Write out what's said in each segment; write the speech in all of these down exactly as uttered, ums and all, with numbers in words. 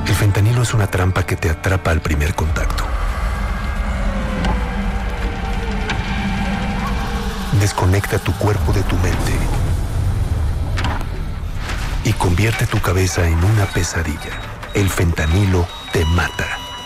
El fentanilo es una trampa que te atrapa al primer contacto. Desconecta tu cuerpo de tu mente y convierte tu cabeza en una pesadilla. El fentanilo te mata.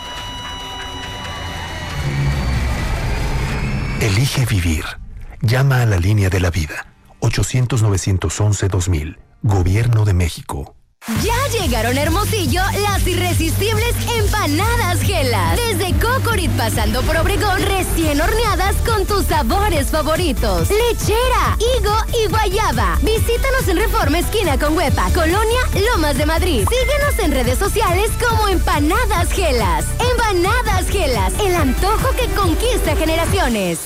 Elige vivir. Llama a la línea de la vida. ochocientos, novecientos once, dos mil. Gobierno de México. Ya llegaron a Hermosillo las irresistibles empanadas Gelas. Desde Cocorit pasando por Obregón, recién horneadas con tus sabores favoritos. Lechera, higo y guayaba. Visítanos en Reforma esquina con Huepa, Colonia Lomas de Madrid. Síguenos en redes sociales como Empanadas Gelas. Empanadas Gelas, el antojo que conquista generaciones.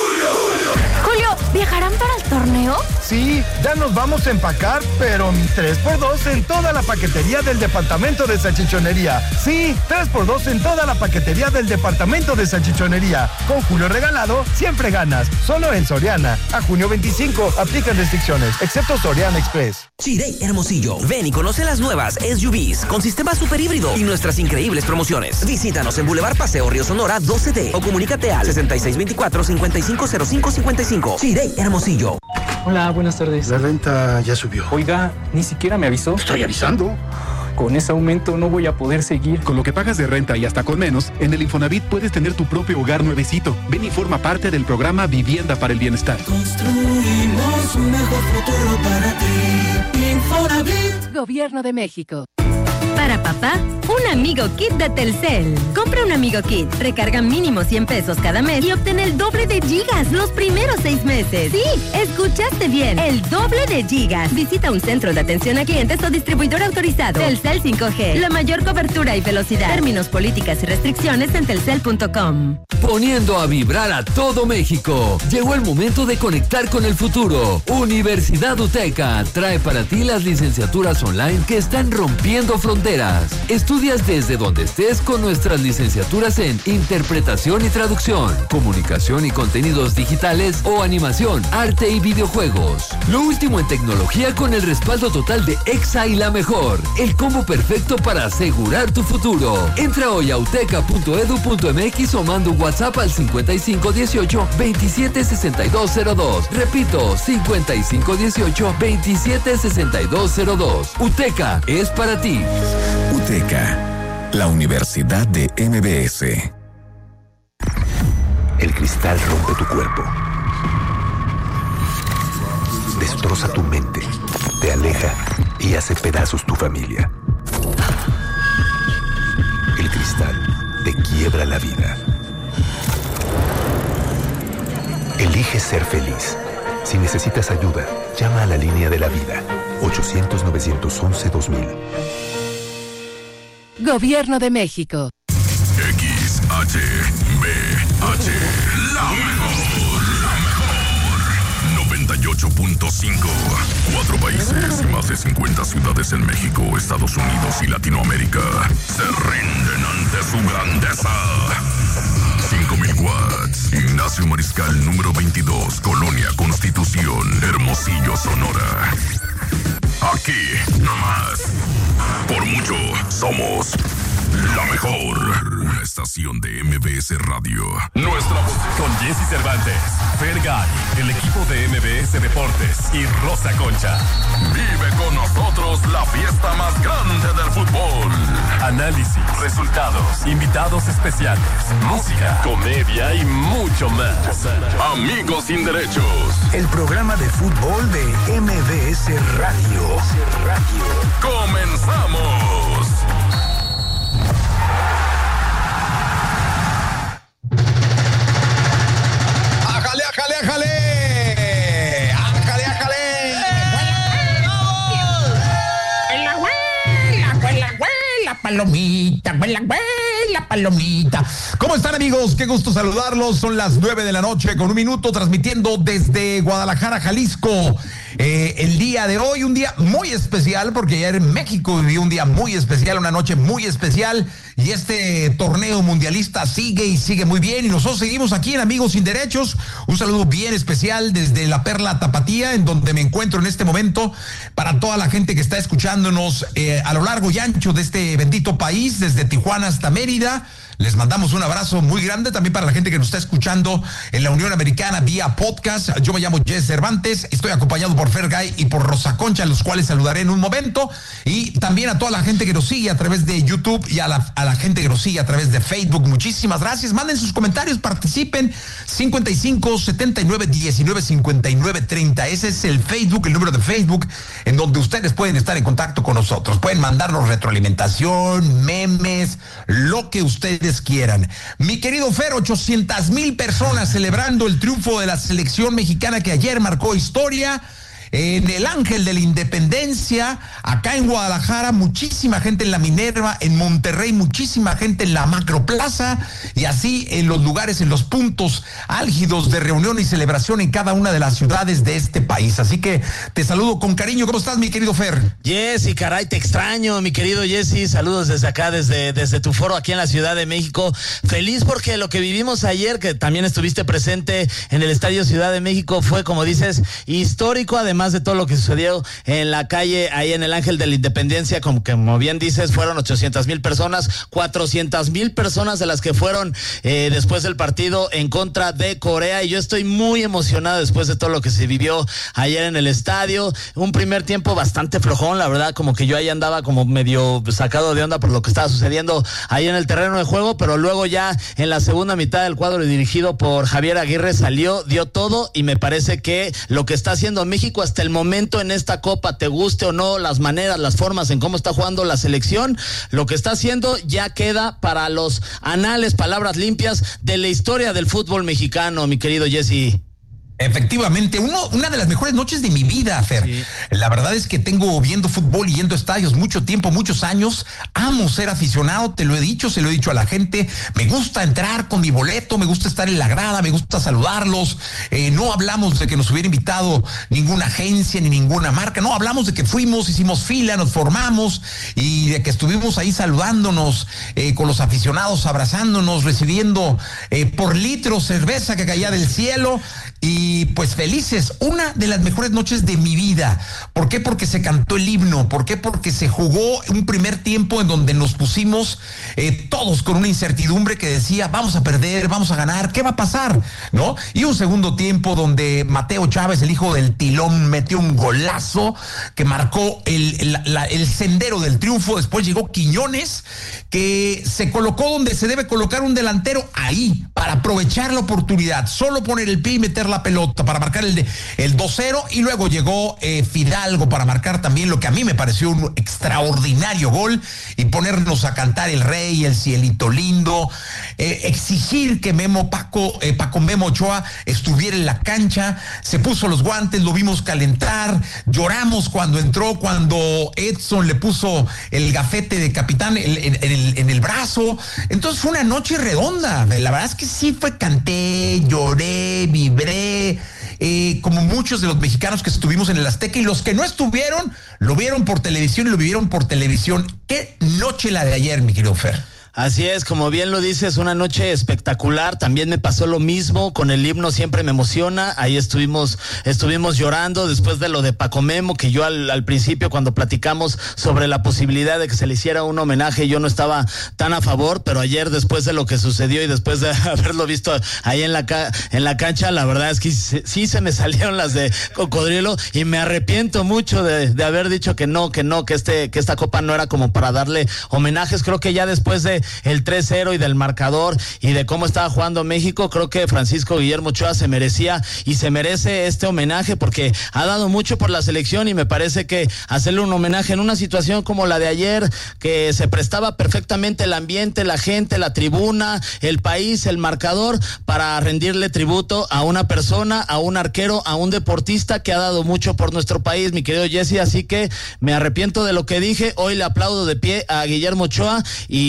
Julio, ¿viajarán para el torneo? Sí, ya nos vamos a empacar, pero tres por dos en toda la paquetería del departamento de salchichonería. Sí, tres por dos en toda la paquetería del departamento de salchichonería. Con Julio regalado, siempre ganas. Solo en Soriana. A junio veinticinco, aplican restricciones, excepto Soriana Express. Chirey Hermosillo. Ven y conoce las nuevas S U Vs con sistema super híbrido y nuestras increíbles promociones. Visítanos en Boulevard Paseo Río Sonora doce D o comunícate al sesenta y seis veinticuatro, cincuenta y cinco cero cinco cincuenta y cinco. Chirey Hermosillo. Hola, buenas tardes. La renta ya subió. Oiga, ni siquiera me avisó. Estoy avisando. Con ese aumento no voy a poder seguir. Con lo que pagas de renta y hasta con menos, en el Infonavit puedes tener tu propio hogar nuevecito. Ven y forma parte del programa Vivienda para el Bienestar. Construimos un mejor futuro para ti. Infonavit. Gobierno de México. Para papá, un Amigo Kit de Telcel. Compra un Amigo Kit, recarga mínimo cien pesos cada mes y obtén el doble de gigas los primeros seis meses. Sí, escuchaste bien, el doble de gigas. Visita un centro de atención a clientes o distribuidor autorizado. Telcel cinco G, la mayor cobertura y velocidad. Términos, políticas y restricciones en telcel punto com. Poniendo a vibrar a todo México. Llegó el momento de conectar con el futuro. Universidad UTECA trae para ti las licenciaturas online que están rompiendo fronteras. Estudias desde donde estés con nuestras licenciaturas en Interpretación y Traducción, Comunicación y Contenidos Digitales o Animación, Arte y Videojuegos. Lo último en tecnología con el respaldo total de EXA y La Mejor. El combo perfecto para asegurar tu futuro. Entra hoy a uteca punto edu punto mx o manda un WhatsApp al cincuenta y cinco dieciocho, veintisiete sesenta y dos cero dos. Repito, cincuenta y cinco dieciocho, veintisiete sesenta y dos cero dos. UTECA es para ti. UTECA, la Universidad de M B S. El cristal rompe tu cuerpo. Destroza tu mente, te aleja y hace pedazos tu familia. El cristal te quiebra la vida. Elige ser feliz. Si necesitas ayuda, llama a la línea de la vida. ochocientos, novecientos once, dos mil. Gobierno de México. X H B H, la mejor, la mejor. noventa y ocho punto cinco. Cuatro países y más de cincuenta ciudades en México, Estados Unidos y Latinoamérica se rinden ante su grandeza. cinco mil watts. Ignacio Mariscal, número veintidós, Colonia Constitución, Hermosillo, Sonora. Aquí, nomás. Por mucho, somos la mejor estación de M B S Radio. Nuestra voz con Jesse Cervantes, Fergay, el equipo de M B S Deportes y Rosa Concha. Vive con nosotros la fiesta más grande del fútbol. Análisis, resultados, invitados especiales, música, comedia y mucho más. Amigos sin derechos. El programa de fútbol de M B S Radio. ¡Comenzamos! ¡Ájale, ájale, ájale! ¡Ájale, ájale! ¡Vamos! ¡Huela, huela, huela, huela! Palomita, huela, huela. ¡Ay, la palomita! ¿Cómo están, amigos? Qué gusto saludarlos. Son las nueve de la noche con un minuto, transmitiendo desde Guadalajara, Jalisco. Eh, el día de hoy, un día muy especial, porque ayer en México vivió un día muy especial, una noche muy especial, y este torneo mundialista sigue y sigue muy bien, y nosotros seguimos aquí en Amigos Sin Derechos. Un saludo bien especial desde la Perla Tapatía, en donde me encuentro en este momento, para toda la gente que está escuchándonos eh, a lo largo y ancho de este bendito país, desde Tijuana hasta Mérida. Les mandamos un abrazo muy grande también para la gente que nos está escuchando en la Unión Americana vía podcast. Yo me llamo Jess Cervantes, estoy acompañado por Fergay y por Rosa Concha, a los cuales saludaré en un momento. Y también a toda la gente que nos sigue a través de YouTube y a la, a la gente que nos sigue a través de Facebook. Muchísimas gracias. Manden sus comentarios, participen. cincuenta y cinco, setenta y nueve, diecinueve, cincuenta y nueve, treinta. Ese es el Facebook, el número de Facebook, en donde ustedes pueden estar en contacto con nosotros. Pueden mandarnos retroalimentación, memes, lo que ustedes quieran. Mi querido Fer, ochocientas mil personas celebrando el triunfo de la selección mexicana que ayer marcó historia en el Ángel de la Independencia, acá en Guadalajara, muchísima gente en la Minerva, en Monterrey, muchísima gente en la Macroplaza, y así en los lugares, en los puntos álgidos de reunión y celebración en cada una de las ciudades de este país. Así que te saludo con cariño. ¿Cómo estás, mi querido Fer? Jessy, caray, te extraño, mi querido Jessy. Saludos desde acá, desde, desde tu foro aquí en la Ciudad de México. Feliz porque lo que vivimos ayer, que también estuviste presente en el Estadio Ciudad de México, fue, como dices, histórico, además de todo lo que sucedió en la calle, ahí en el Ángel de la Independencia. Como, como bien dices, fueron ochocientas mil personas, cuatrocientas mil personas de las que fueron eh, después del partido en contra de Corea, y yo estoy muy emocionado después de todo lo que se vivió ayer en el estadio. Un primer tiempo bastante flojón, la verdad, como que yo ahí andaba como medio sacado de onda por lo que estaba sucediendo ahí en el terreno de juego, pero luego ya en la segunda mitad del cuadro dirigido por Javier Aguirre salió, dio todo, y me parece que lo que está haciendo México hasta el momento en esta Copa, te guste o no las maneras, las formas en cómo está jugando la selección, lo que está haciendo ya queda para los anales, palabras limpias de la historia del fútbol mexicano, mi querido Jessy. Efectivamente, uno, una de las mejores noches de mi vida, Fer. Sí. La verdad es que tengo viendo fútbol y yendo a estadios mucho tiempo, muchos años. Amo ser aficionado, te lo he dicho, se lo he dicho a la gente. Me gusta entrar con mi boleto, me gusta estar en la grada, me gusta saludarlos. Eh, no hablamos de que nos hubiera invitado ninguna agencia ni ninguna marca. No, hablamos de que fuimos, hicimos fila, nos formamos y de que estuvimos ahí saludándonos eh, con los aficionados, abrazándonos, recibiendo eh, por litro cerveza que caía del cielo. Y pues felices, una de las mejores noches de mi vida. ¿Por qué? Porque se cantó el himno. ¿Por qué? Porque se jugó un primer tiempo en donde nos pusimos eh, todos con una incertidumbre que decía, vamos a perder, vamos a ganar, ¿qué va a pasar? ¿No? Y un segundo tiempo donde Mateo Chávez, el hijo del Tilón, metió un golazo que marcó el, el, la, el sendero del triunfo. Después llegó Quiñones, que se colocó donde se debe colocar un delantero, ahí, para aprovechar la oportunidad, solo poner el pie y meter la pelota para marcar el, de, el dos cero, y luego llegó eh, Fidalgo para marcar también lo que a mí me pareció un extraordinario gol y ponernos a cantar el Rey, el Cielito Lindo, eh, exigir que Memo Paco, eh, Paco Memo Ochoa estuviera en la cancha. Se puso los guantes, lo vimos calentar, lloramos cuando entró, cuando Edson le puso el gafete de capitán en, en, en, el, en el brazo. Entonces fue una noche redonda. La verdad es que sí fue, canté, lloré, vibré. Eh, como muchos de los mexicanos que estuvimos en el Azteca, y los que no estuvieron lo vieron por televisión y lo vivieron por televisión. Qué noche la de ayer, mi querido Fer. Así es, como bien lo dices, una noche espectacular. También me pasó lo mismo con el himno, siempre me emociona. Ahí estuvimos estuvimos llorando después de lo de Paco Memo, que yo al, al principio, cuando platicamos sobre la posibilidad de que se le hiciera un homenaje, yo no estaba tan a favor, pero ayer, después de lo que sucedió y después de haberlo visto ahí en la ca- en la cancha, la verdad es que sí, sí se me salieron las de cocodrilo, y me arrepiento mucho de, de haber dicho que no, que no, que este que esta copa no era como para darle homenajes. Creo que ya después de el tres cero y del marcador y de cómo estaba jugando México, creo que Francisco Guillermo Ochoa se merecía y se merece este homenaje, porque ha dado mucho por la selección, y me parece que hacerle un homenaje en una situación como la de ayer, que se prestaba perfectamente el ambiente, la gente, la tribuna, el país, el marcador, para rendirle tributo a una persona, a un arquero, a un deportista que ha dado mucho por nuestro país, mi querido Jessy. Así que me arrepiento de lo que dije. Hoy le aplaudo de pie a Guillermo Ochoa y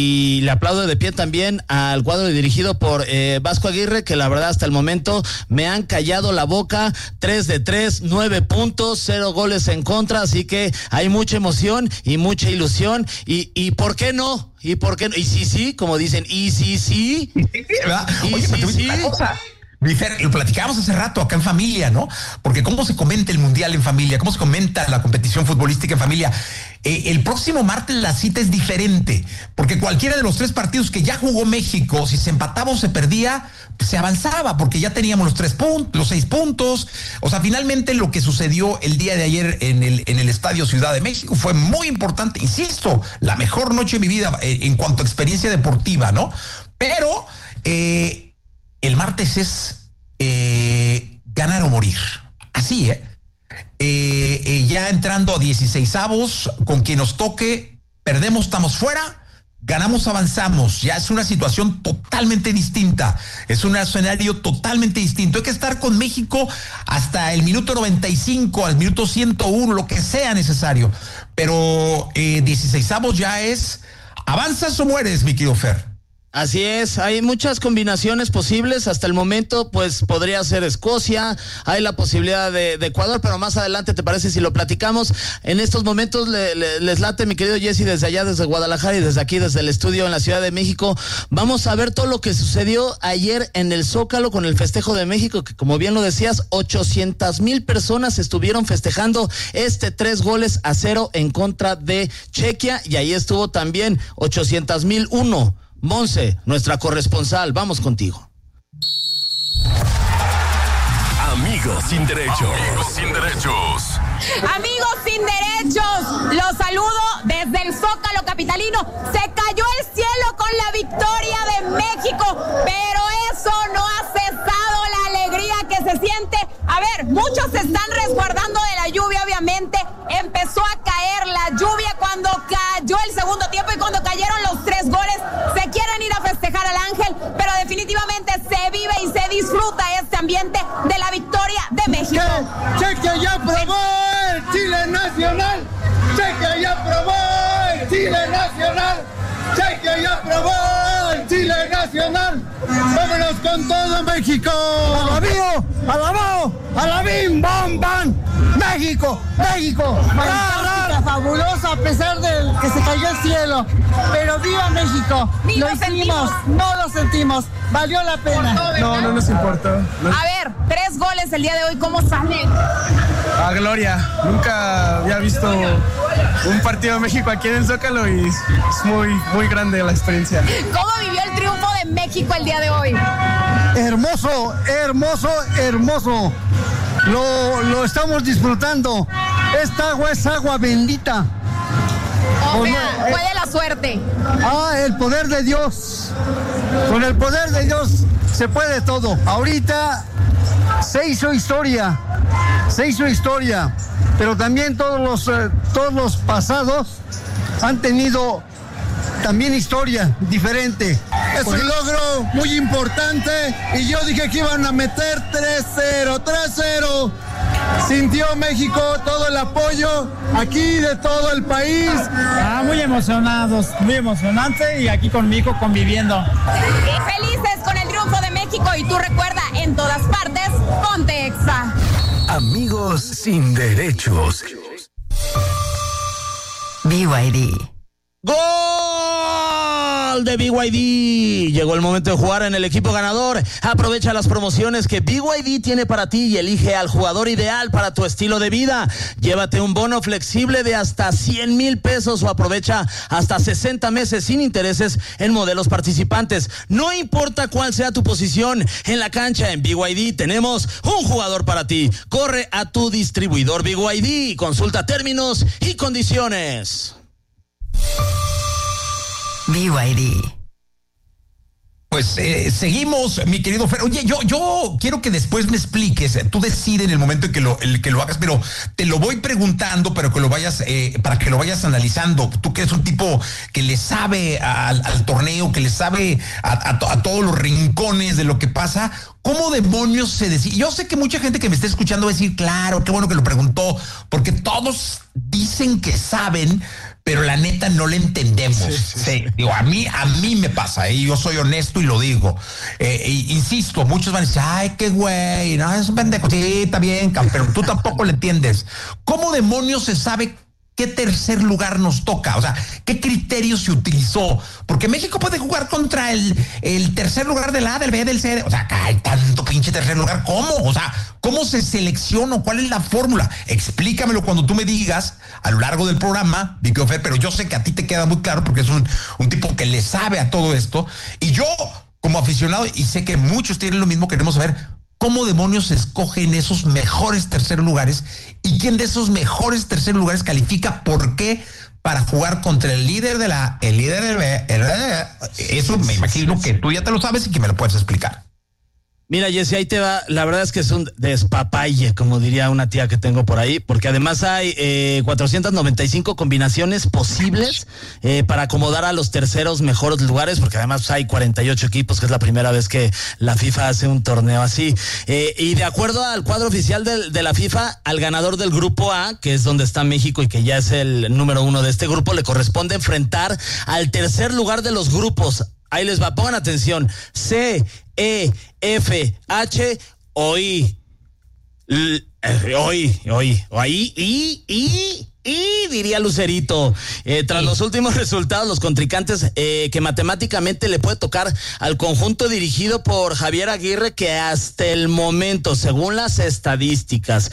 le aplaudo de pie también al cuadro dirigido por eh, Vasco Aguirre, que la verdad hasta el momento me han callado la boca. Tres de tres, nueve puntos, cero goles en contra, así que hay mucha emoción y mucha ilusión. Y, y ¿por qué no? ¿Y por qué no? Y sí, sí, como dicen, y sí, sí. ¿Verdad? Y Oye, sí, sí. una cosa. Fer, lo platicábamos hace rato acá en familia, ¿no? Porque cómo se comenta el mundial en familia, cómo se comenta la competición futbolística en familia. Eh, el próximo martes la cita es diferente, porque cualquiera de los tres partidos que ya jugó México, si se empataba o se perdía, pues se avanzaba, porque ya teníamos los tres puntos, los seis puntos. O sea, finalmente lo que sucedió el día de ayer en el, en el Estadio Ciudad de México fue muy importante. Insisto, la mejor noche de mi vida eh, en cuanto a experiencia deportiva, ¿no? Pero eh, el martes es eh, ganar o morir. Así, ¿eh? Eh, eh, ya entrando a dieciseisavos, con quien nos toque, perdemos, estamos fuera, ganamos, avanzamos. Ya es una situación totalmente distinta, es un escenario totalmente distinto. Hay que estar con México hasta el minuto noventa y cinco, al minuto ciento uno, lo que sea necesario. Pero eh, dieciseisavos ya es avanzas o mueres, mi querido Fer. Así es, hay muchas combinaciones posibles. Hasta el momento, pues podría ser Escocia, hay la posibilidad de, de Ecuador, pero más adelante, ¿te parece si lo platicamos? En estos momentos le, le, les late, mi querido Jesse, desde allá, desde Guadalajara y desde aquí, desde el estudio en la Ciudad de México. Vamos a ver todo lo que sucedió ayer en el Zócalo con el festejo de México, que como bien lo decías, ochocientas mil personas estuvieron festejando este tres goles a cero en contra de Chequia, y ahí estuvo también ochocientas mil uno. Monse, nuestra corresponsal, vamos contigo. Amigos sin derechos. Amigos sin derechos. Amigos sin derechos, los saludo desde el Zócalo capitalino. Se cayó el cielo con la victoria de México, pero eso no ha cesado la alegría que se siente. A ver, muchos se están resguardando de la lluvia, obviamente. Empezó a caer la lluvia cuando cayó el segundo tiempo y cuando cayeron los tres goles. Se quieren ir a festejar al Ángel, pero definitivamente se vive y se disfruta este ambiente de la victoria de México. Chequia ya probó el Chile Nacional. Chequia ya probó el Chile Nacional. Chequia ya probó el Chile Nacional. Vámonos con todo México. ¡Alabío! ¡Alabao! ¡Alabim! ¡Bam! ¡Bam! ¡México! ¡México! Fantástica, fabulosa, a pesar de que se cayó el cielo. Pero viva México. Ni lo lo hicimos, sentimos. no lo sentimos. Valió la pena. No, no nos importa. No. A ver, tres goles el día de hoy, ¿cómo salen? A gloria. Nunca había visto un partido de México aquí en el Zócalo y es muy, muy grande la experiencia. ¿Cómo vivió el triunfo de México el día de hoy? Hermoso, hermoso, hermoso. Lo, lo estamos disfrutando. Esta agua es agua bendita. O sea, fue de la suerte. Ah, el poder de Dios. Con el poder de Dios se puede todo. Ahorita se hizo historia. Se hizo historia. Pero también todos los, eh, todos los pasados han tenido también historia diferente. Es un logro muy importante y yo dije que iban a meter tres cero, tres cero. Sintió México todo el apoyo aquí de todo el país. Ah, muy emocionados, muy emocionante y aquí con mi hijo conviviendo. Felices con el triunfo de México y tú recuerda, en todas partes, ponte Exa. Amigos sin derechos. B Y D. ¡Gol de B Y D! Llegó el momento de jugar en el equipo ganador. Aprovecha las promociones que B Y D tiene para ti y elige al jugador ideal para tu estilo de vida. Llévate un bono flexible de hasta cien mil pesos o aprovecha hasta sesenta meses sin intereses en modelos participantes. No importa cuál sea tu posición en la cancha, en B Y D tenemos un jugador para ti. Corre a tu distribuidor B Y D y consulta términos y condiciones. B Y D. Pues eh, seguimos, mi querido Fer. Oye, yo, yo quiero que después me expliques. Tú decides en el momento en que lo, el que lo hagas, pero te lo voy preguntando, pero que lo vayas, eh, para que lo vayas analizando. Tú que eres un tipo que le sabe al, al torneo, que le sabe a, a, a todos los rincones de lo que pasa. ¿Cómo demonios se decide? Yo sé que mucha gente que me está escuchando va a decir, claro, qué bueno que lo preguntó, porque todos dicen que saben, pero la neta no le entendemos. Sí, sí, sí. Digo, a mí, a mí me pasa, ¿eh? Yo soy honesto y lo digo. Eh, e, insisto, muchos van a decir, ay, qué güey, no, es un pendejo. Sí, está bien, pero tú tampoco le entiendes. ¿Cómo demonios se sabe qué tercer lugar nos toca? O sea, ¿qué criterio se utilizó? Porque México puede jugar contra el, el tercer lugar del A, del B, del C. O sea, hay tanto pinche tercer lugar. ¿Cómo? O sea, ¿cómo se selecciona? ¿Cuál es la fórmula? Explícamelo cuando tú me digas a lo largo del programa, Vicky Fer, pero yo sé que a ti te queda muy claro porque es un, un tipo que le sabe a todo esto. Y yo, como aficionado, y sé que muchos tienen lo mismo, queremos saber cómo demonios se escogen esos mejores tercer lugares y quién de esos mejores tercer lugares califica, por qué, para jugar contra el líder de la, el líder del B. El, eso me imagino que tú ya te lo sabes y que me lo puedes explicar. Mira, Jesse, ahí te va. La verdad es que es un despapalle, como diría una tía que tengo por ahí, porque además hay eh, cuatrocientas noventa y cinco combinaciones posibles eh, para acomodar a los terceros mejores lugares, porque además hay cuarenta y ocho equipos, que es la primera vez que la FIFA hace un torneo así. Eh, y de acuerdo al cuadro oficial de, de la FIFA, al ganador del grupo A, que es donde está México y que ya es el número uno de este grupo, le corresponde enfrentar al tercer lugar de los grupos. Ahí les va, pongan atención. C, E, F, H o I. L, eh, hoy, hoy, ahí, y, y, y, diría Lucerito. Eh, tras sí. los últimos resultados, los contrincantes eh, que matemáticamente le puede tocar al conjunto dirigido por Javier Aguirre, que hasta el momento, según las estadísticas,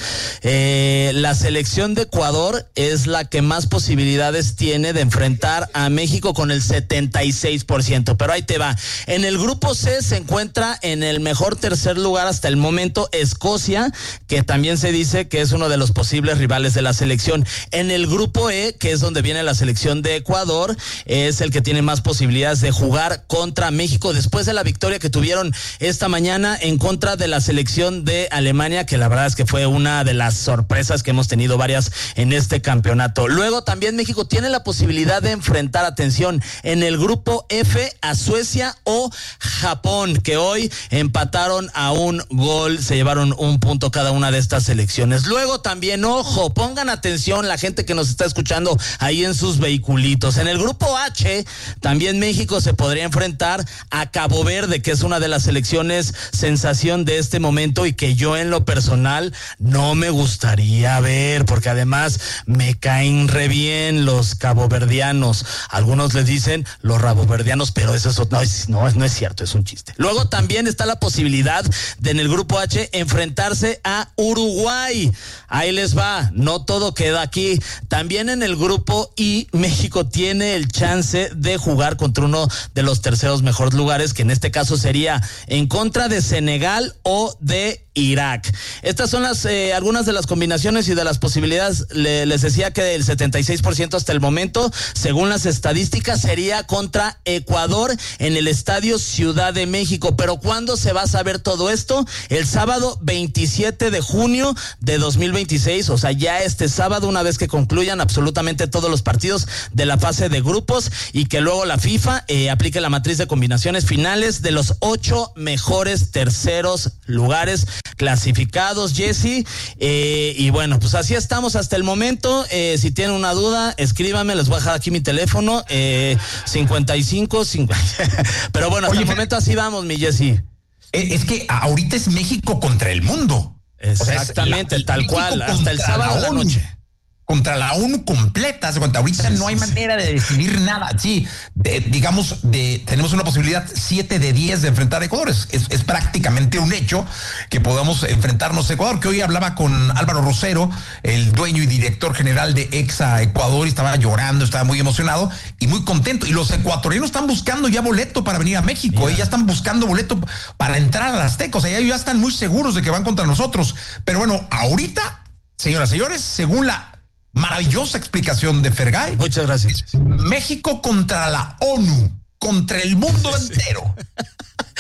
eh, la selección de Ecuador es la que más posibilidades tiene de enfrentar a México con el setenta y seis por ciento. Pero ahí te va. En el grupo C se encuentra en el mejor tercer lugar hasta el momento Escocia, que también se dice que es uno de los posibles rivales de la selección. En el grupo E, que es donde viene la selección de Ecuador, es el que tiene más posibilidades de jugar contra México después de la victoria que tuvieron esta mañana en contra de la selección de Alemania, que la verdad es que fue una de las sorpresas que hemos tenido varias en este campeonato. Luego también México tiene la posibilidad de enfrentar, atención, en el grupo F a Suecia o Japón, que hoy empataron a un gol, se llevaron un punto cada una de estas selecciones. Luego también, ojo, pongan atención la gente que nos está escuchando ahí en sus vehiculitos. En el grupo H, también México se podría enfrentar a Cabo Verde, que es una de las selecciones sensación de este momento y que yo en lo personal no me gustaría ver, porque además me caen re bien los caboverdianos. Algunos les dicen los raboverdianos, pero eso es, no, es, no, no es cierto, es un chiste. Luego también está la posibilidad de en el grupo H enfrentarse a Uruguay. Ahí les va, no todo queda aquí. También en el grupo I, México tiene el chance de jugar contra uno de los terceros mejores lugares, que en este caso sería en contra de Senegal o de Irak. Estas son las eh, algunas de las combinaciones y de las posibilidades. Le, les decía que el setenta y seis por ciento hasta el momento, según las estadísticas, sería contra Ecuador en el Estadio Ciudad de México. Pero ¿cuándo se va a saber todo esto? El sábado veintisiete de junio de dos mil veintiséis, o sea, ya este sábado, una vez que concluyan absolutamente todos los partidos de la fase de grupos y que luego la FIFA eh, aplique la matriz de combinaciones finales de los ocho mejores terceros lugares clasificados, Jesse. Eh, y bueno, pues así estamos hasta el momento. Eh, si tienen una duda, escríbanme, les voy a dejar aquí mi teléfono, eh, cincuenta y cinco, cincuenta. Pero bueno, hasta Oye, el momento así vamos, mi Jesse. Es que ahorita es México contra el mundo. Exactamente, o sea, la, tal cual, hasta el sábado de la noche. Contra la ONU completa, ahorita sí, no hay sí, manera sí. de decidir nada. Sí, de, digamos, de, tenemos una posibilidad siete de diez de enfrentar a Ecuador. Es, es, es prácticamente un hecho que podamos enfrentarnos a Ecuador, que hoy hablaba con Álvaro Rosero, el dueño y director general de Exa Ecuador, y estaba llorando, estaba muy emocionado y muy contento. Y los ecuatorianos están buscando ya boleto para venir a México, ¿eh? Ya están buscando boleto para entrar a las Azteca. O sea, ellos ya están muy seguros de que van contra nosotros. Pero bueno, ahorita, señoras y señores, según la maravillosa explicación de Fergay. Muchas gracias. México contra la ONU, contra el mundo entero.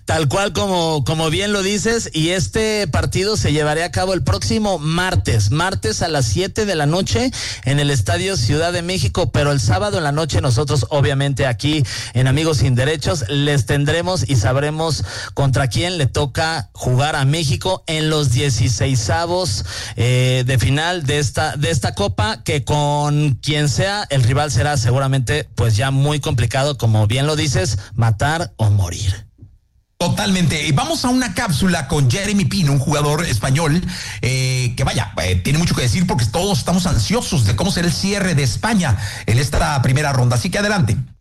Tal cual como, como bien lo dices, y este partido se llevará a cabo el próximo martes, martes a las siete de la noche en el Estadio Ciudad de México, pero el sábado en la noche nosotros obviamente aquí en Amigos Sin Derechos les tendremos y sabremos contra quién le toca jugar a México en los dieciseisavos eh, de final de esta, de esta copa, que con quien sea el rival será seguramente pues ya muy complicado, como bien lo dices, matar o morir. Totalmente. Vamos a una cápsula con Jeremy Pino, un jugador español eh, que vaya, eh, tiene mucho que decir porque todos estamos ansiosos de cómo será el cierre de España en esta primera ronda. Así que adelante.